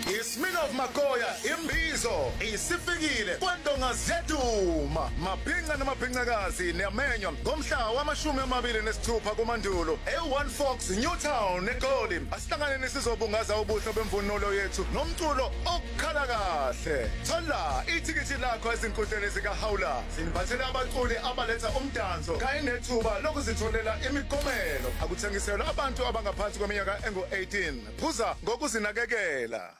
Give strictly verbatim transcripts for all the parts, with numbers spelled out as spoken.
Isminof Makoya imbizo isifikile kwendonga zeduma maphinga namaphincakazi niyamenywa ngomhla wamashumi amabili nesithupha kumandulo e-One Fox Newtown eGoli asihlangane nesizobungaza ubuhle bemvunulo yethu nomculo okukhala kahle. Thola ithikithi lakho ezinkundleni zikaHawula siniphathele abaculi abaletha umdanso kanye nethuba lokuzitholela imiklomelo akuthengiselwa abantu abangaphansi kweminyaka engu eighteen. Phuza ngokuzinakekela.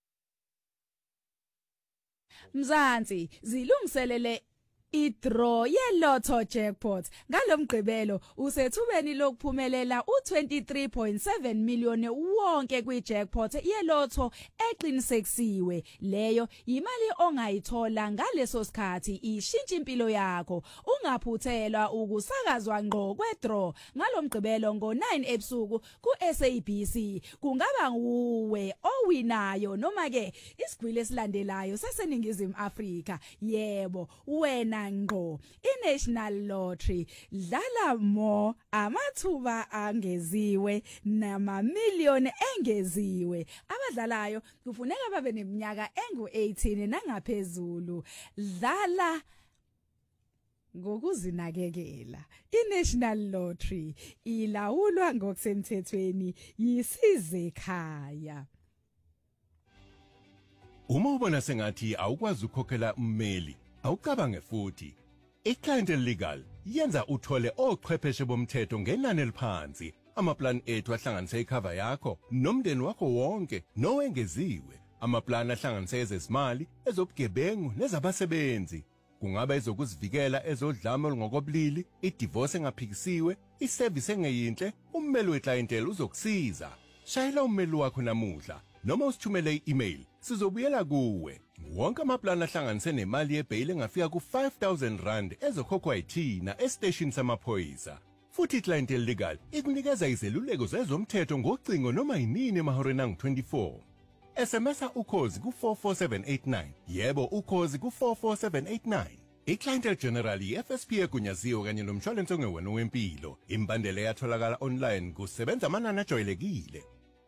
Mzansi zilungiselele idraw yeLotto jackpot ngalomgqibelo usethubeni lokuphumelela u twenty-three point seven million wonke kwijackpot yeLotto eqinisekisiwe. Leyo imali ongayithola ngaleso sikhathi ishintsha impilo yakho. Ungaphuthelwa ukusakazwa ngqo kwedraw ngalomgqibelo ngo nine ebusuku ku S A B C. Kungaba uwe owinayo noma ke isigwili esilandelayo saseningizimu Afrika. Yebo, wena ngqo iNational Lottery dlala mo amathuba angeziwe namamillion engeziwe. Abadlalayo kufuneka babe neminyaka engu eighteen nangaphezulu. Dlala ngokuzinakekela. iNational Lottery ilawulwa ngokusemthethweni yisize ekhaya. Uma ubona sengathi awukwazi ukukhokhela ummeli awucabange futhi iClientele Legal yenza uthole ochwepheshe bomthetho ngenani eliphansi. Amaplan ethu ahlanganisa icover yakho nomndeni wakho wonke nowengeziwe. Amaplan ahlanganisa ezezimali, ezobugebengu nezabasebenzi. Kungaba ezokuzivikela, ezodlame olungokobulili, idivorce engaphikisiwe, iservice engeyinhle. Ummeli weClientele uzokusiza. Shayela ummeli wakho namuhla noma usithumele i-email sizobuyela kuwe. Wonke amaplan ahlanganise nemali yebail engafika ku five thousand rand ezokhokhwa yithina estation samaphoyisa. Futhi iClientele Legal ikunikeza izeluleko zezomthetho ngocingo noma yinini emahoreni angu twenty-four. S M S ukhozi ku four four seven eight nine. Yebo, ukhozi ku four four seven eight nine. iClientele General i-F S P egunyaziwe kanye nomshwalense ongewona wempilo. Imbandela yatholakala online kusebenza amanani ajwayelekile.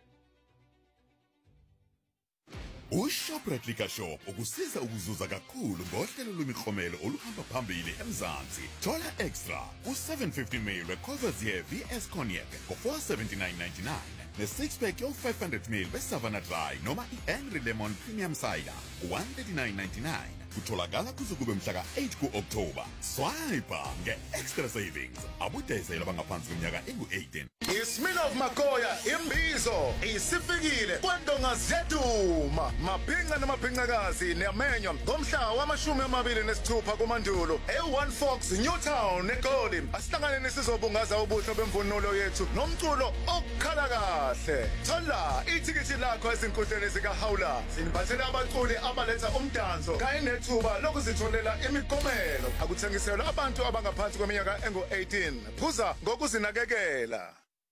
uShoprite Liquor Shop ukusiza ukuzuza kakhulu ngohlelo lwemiklomelo oluhamba phambili eMzansi. Thola extra ku seven fifty mil Courvoisier V S Cognac for four seventy-nine ninety-nine ne-six pack yo five hundred mil beSavannah Dry noma iHenry Lemon Premium Cider one thirty-nine ninety-nine. Kutholakala kuze kube mhla eight ku-October. Swipe nge-extra savings abudayisela abangaphansi kweminyaka engu eighteen. Isminof Makoya imbizo isifikile kwendonga zeduma maphinga namaphincakazi niyamenywa ngomhla wamashumi amabili nesithupha kumandulo e-One Fox Newtown eGoli asihlangane nesizobungaza ubuhle bemvunulo yethu nomculo okukhala kahle. Thola ithikithi lakho ezinkundleni zikaHawula siniphathele abaculi abaletha umdanso kanye nethuba lokuzitholela imiklomelo akuthengiselwa abantu abangaphansi kweminyaka engu eighteen. Phuza ngokuzinakekela.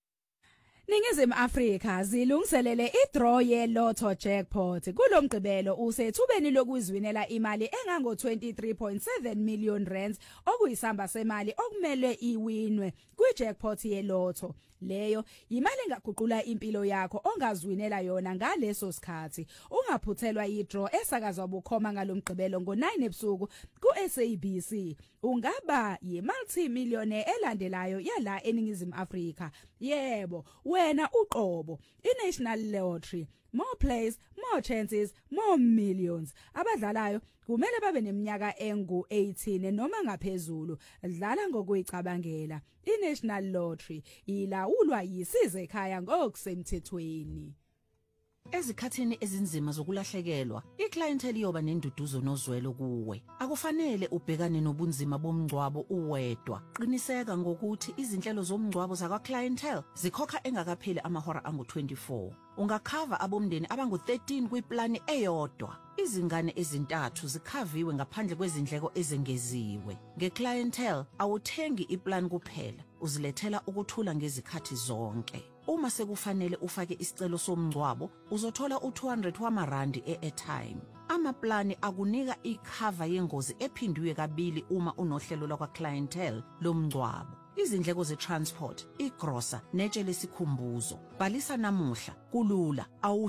Ningizimu Afrika zilungiselele idraw yeLotto jackpot. Kulomgqibelo usethubeni lokuzwinela imali engango twenty-three point seven million rands okuyisamba semali okumele iwinwe kwijackpot yeLotto. Leyo imali engaguqula impilo yakho ongazwinela yona ngaleso sikhathi. Ungaphuthelwa idraw esakazwa bukhoma ngalomgqibelo ngo nine ebusuku ku S A B C. Ungaba yi-multi-millionaire elandelayo yala eningizimu Afrika. Yebo, wena uqobo. iNational Lottery, more plays, more chances, more millions. Abadlalayo kumele babe neminyaka engu eighteen noma ngaphezulu. Dlala ngokuyicabangela. iNational Lottery ilawulwa yisize ekhaya ngokusemthethweni. Ezikhathini ezinzima zokulahlekelwa, iClientele iyoba nenduduzo nozwelo kuwe. Akufanele ubhekane nobunzima bomngcwabo uwedwa. Qiniseka ngokuthi izinhlelo zomngcwabo zakwaClientele zikhokha engakapheli amahora angu twenty-four. Ungakhava abomndeni abangu thirteen kwiplani eyodwa. Izingane ezintathu zikhaviwe ngaphandle kwezindleko ezengeziwe. NgeClientele awuthengi iplan kuphela, uzilethela ukuthula ngezikhathi zonke. Uma sekufanele ufake isicelo somngcwabo, uzothola u two hundred wamarandi e-airtime. Amaplani akunika ikhava yengozi ephindwe kabili uma unohlelo lakwaClientele lomngcwabo. Izindleko ze-transport, igrosa, netshe lesikhumbuzo. Bhalisa namuhla, kulula.